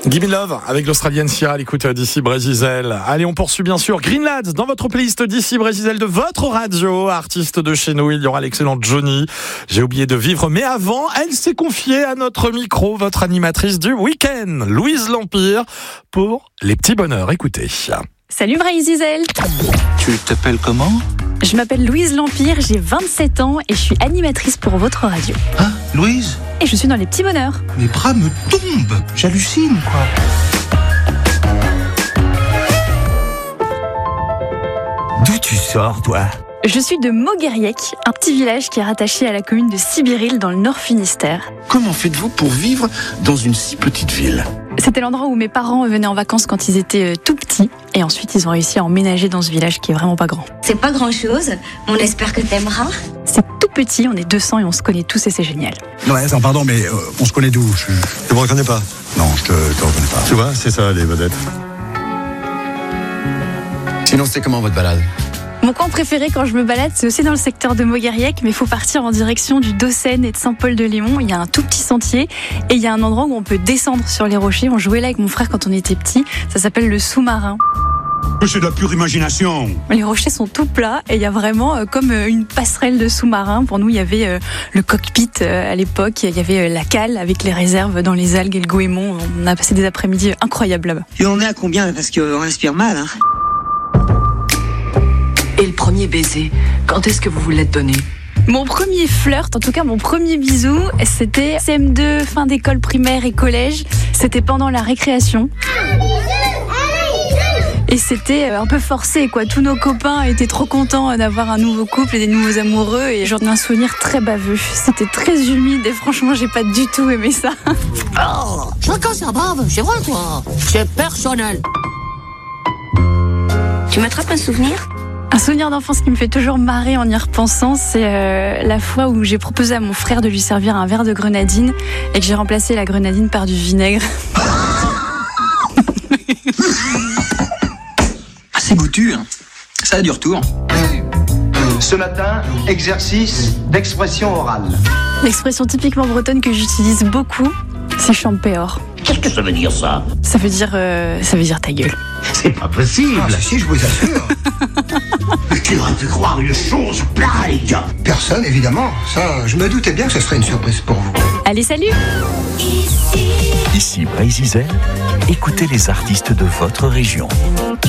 Give me love avec l'Australienne Sia à l'écoute d'ici Brésil. Allez, on poursuit bien sûr Greenlads dans votre playlist d'ici Brésil de votre radio. Artiste de chez nous, il y aura l'excellente Johnny. J'ai oublié de vivre, mais avant, elle s'est confiée à notre micro, votre animatrice du week-end, Louise L'Empire, pour les petits bonheurs. Écoutez. Salut Brésil. Tu t'appelles comment ? Je m'appelle Louise L'Empire, j'ai 27 ans et je suis animatrice pour votre radio. Hein, Louise ? Et je suis dans les petits bonheurs. Mes bras me tombent, j'hallucine quoi. D'où tu sors toi ? Je suis de Mogueriec, un petit village qui est rattaché à la commune de Sibiril dans le Nord Finistère. Comment faites-vous pour vivre dans une si petite ville ? C'était l'endroit où mes parents venaient en vacances quand ils étaient tout petits. Et ensuite, ils ont réussi à emménager dans ce village qui est vraiment pas grand. C'est pas grand-chose, on espère que t'aimeras. C'est tout petit, on est 200 et on se connaît tous et c'est génial. Ouais, attends, pardon, mais on se connaît d'où ? Tu me reconnais pas? Non, je te reconnais pas. Tu vois, c'est ça les vedettes. Sinon, c'était comment votre balade ? Mon coin préféré quand je me balade, c'est aussi dans le secteur de Mogueriec, mais il faut partir en direction du Dossen et de Saint-Paul-de-Léon. Il y a un tout petit sentier et il y a un endroit où on peut descendre sur les rochers. On jouait là avec mon frère quand on était petit. Ça s'appelle le sous-marin. C'est de la pure imagination. Les rochers sont tout plats et il y a vraiment comme une passerelle de sous-marin. Pour nous, il y avait le cockpit à l'époque. Il y avait la cale avec les réserves dans les algues et le goémon. On a passé des après-midi incroyables là-bas. Et on est à combien? Parce qu'on respire mal, hein. Et le premier baiser, quand est-ce que vous l'êtes donné ? Mon premier flirt, en tout cas mon premier bisou, c'était CM2, fin d'école primaire et collège. C'était pendant la récréation. Et c'était un peu forcé, quoi. Tous nos copains étaient trop contents d'avoir un nouveau couple et des nouveaux amoureux. Et j'en ai un souvenir très baveux. C'était très humide et franchement, j'ai pas du tout aimé ça. Oh, chacun sa bave, c'est vrai, quoi. C'est personnel. Tu m'attrapes un souvenir ? Un souvenir d'enfance qui me fait toujours marrer en y repensant, c'est la fois où j'ai proposé à mon frère de lui servir un verre de grenadine et que j'ai remplacé la grenadine par du vinaigre. C'est goûtu, hein. Ça a du retour. Ce matin, exercice d'expression orale. L'expression typiquement bretonne que j'utilise beaucoup, c'est champéor. Qu'est-ce que ça veut dire, ça ? Ça veut dire ta gueule. C'est pas possible. Ah, si, je vous assure. Mais qui aurait pu croire une chose pareille ? Personne, évidemment. Ça, je me doutais bien que ce serait une surprise pour vous. Allez, salut ! Ici Brésil, écoutez les artistes de votre région.